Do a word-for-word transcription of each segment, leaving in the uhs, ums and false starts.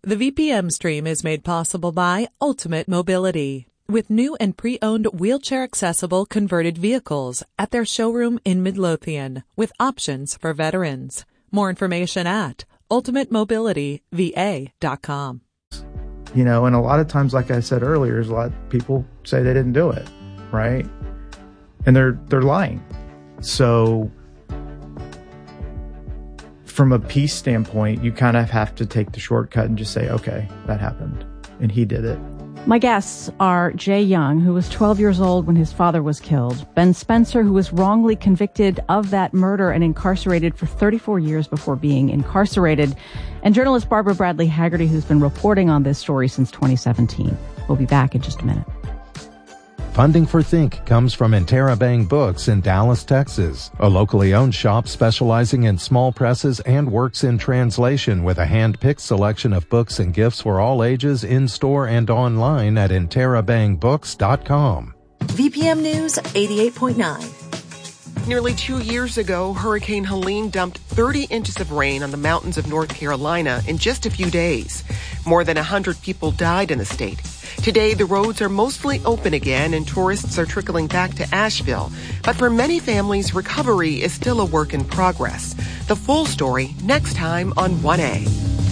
The V P M stream is made possible by Ultimate Mobility, with new and pre-owned wheelchair-accessible converted vehicles at their showroom in Midlothian, with options for veterans. More information at ultimate mobility v a dot com. You know, and a lot of times, like I said earlier, a lot of people say they didn't do it, right? And they're they're lying. So from a peace standpoint, you kind of have to take the shortcut and just say, okay, that happened, and he did it. My guests are Jay Young, who was twelve years old when his father was killed, Ben Spencer, who was wrongly convicted of that murder and incarcerated for thirty-four years before being incarcerated, and journalist Barbara Bradley Haggerty, who's been reporting on this story since twenty seventeen. We'll be back in just a minute. Funding for Think comes from Interabang Books in Dallas, Texas, a locally owned shop specializing in small presses and works in translation with a hand-picked selection of books and gifts for all ages in-store and online at interabang books dot com. V P M News eighty-eight point nine. Nearly two years ago, Hurricane Helene dumped thirty inches of rain on the mountains of North Carolina in just a few days. More than one hundred people died in the state. Today, the roads are mostly open again and tourists are trickling back to Asheville. But for many families, recovery is still a work in progress. The full story next time on one A.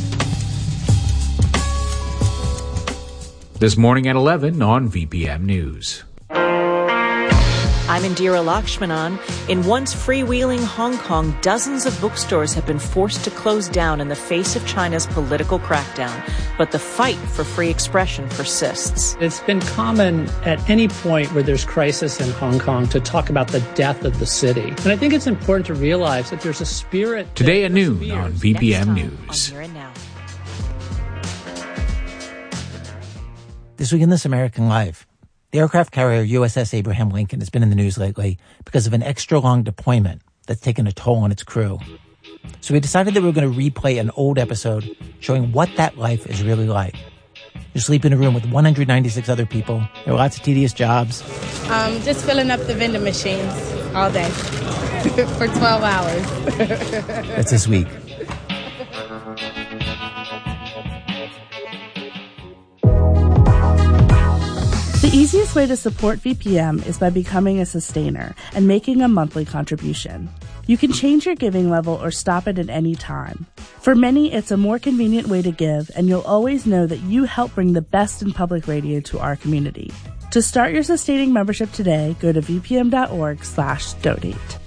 This morning at eleven on V P M News. I'm Indira Lakshmanan. In once freewheeling Hong Kong, dozens of bookstores have been forced to close down in the face of China's political crackdown. But the fight for free expression persists. It's been common at any point where there's crisis in Hong Kong to talk about the death of the city. And I think it's important to realize that there's a spirit... Today at noon on V P M News. Here and Now. This week in This American Life. The aircraft carrier U S S Abraham Lincoln has been in the news lately because of an extra-long deployment that's taken a toll on its crew. So we decided that we were going to replay an old episode showing what that life is really like. You sleep in a room with one hundred ninety-six other people. There are lots of tedious jobs. Um, just filling up the vending machines all day for twelve hours. That's this week. The easiest way to support V P M is by becoming a sustainer and making a monthly contribution. You can change your giving level or stop it at any time. For many, it's a more convenient way to give, and you'll always know that you help bring the best in public radio to our community. To start your sustaining membership today, go to vpm.org slash donate.